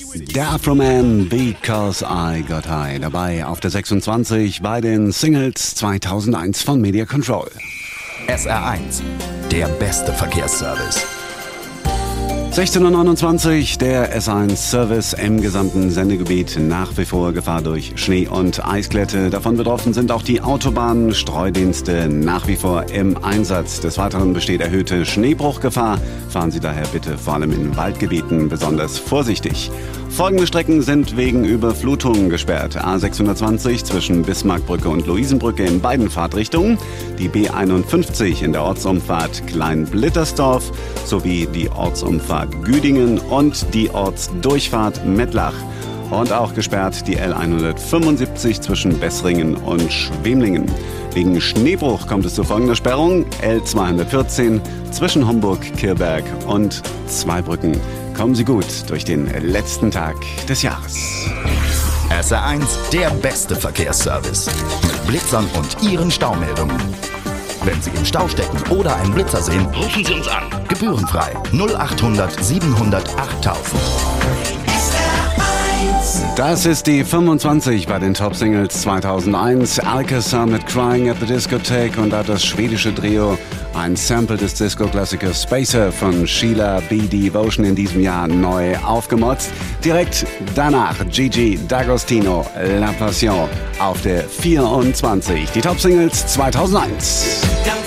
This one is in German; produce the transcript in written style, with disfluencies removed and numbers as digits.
Der Afro-Man, Because I Got High, dabei auf der 26 bei den Singles 2001 von Media Control. SR1, der beste Verkehrsservice. 16:29 Uhr, der S1-Service im gesamten Sendegebiet. Nach wie vor Gefahr durch Schnee- und Eisglätte. Davon betroffen sind auch die Autobahnen. Streudienste nach wie vor im Einsatz. Des Weiteren besteht erhöhte Schneebruchgefahr. Fahren Sie daher bitte vor allem in Waldgebieten besonders vorsichtig. Folgende Strecken sind wegen Überflutungen gesperrt. A620 zwischen Bismarckbrücke und Luisenbrücke in beiden Fahrtrichtungen, die B51 in der Ortsumfahrt Kleinblittersdorf sowie die Ortsumfahrt Güdingen und die Ortsdurchfahrt Mettlach. Und auch gesperrt die L175 zwischen Bessringen und Schwemlingen. Wegen Schneebruch kommt es zu folgender Sperrung: L214 zwischen Homburg, Kirberg und Zweibrücken. Kommen Sie gut durch den letzten Tag des Jahres. SR1, der beste Verkehrsservice. Mit Blitzern und Ihren Staumeldungen. Wenn Sie im Stau stecken oder einen Blitzer sehen, rufen Sie uns an. Gebührenfrei 0800 700 8000. Das ist die 25 bei den Top Singles 2001. Alcazar mit Crying at the Discotheque und hat das schwedische Trio ein Sample des Disco-Klassikers Spacer von Sheila B. Devotion in diesem Jahr neu aufgemotzt. Direkt danach Gigi D'Agostino, La Passion auf der 24. Die Top Singles 2001.